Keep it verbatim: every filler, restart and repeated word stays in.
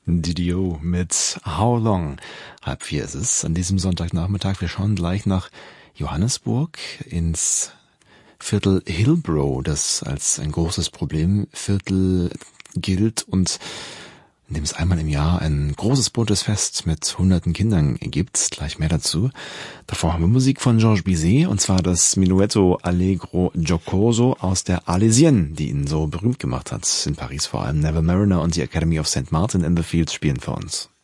Didio mit How Long. Halb vier ist es an diesem Sonntagnachmittag. Wir schauen gleich nach Johannesburg ins Viertel Hillbrow, das als ein großes Problemviertel gilt und in dem es einmal im Jahr ein großes buntes Fest mit hunderten Kindern gibt. Gleich mehr dazu. Davor haben wir Musik von Georges Bizet, und zwar das Minuetto Allegro Giocoso aus der Arlésienne, die ihn so berühmt gemacht hat. In Paris vor allem Neville Marriner und die Academy of Saint Martin in the Fields spielen für uns.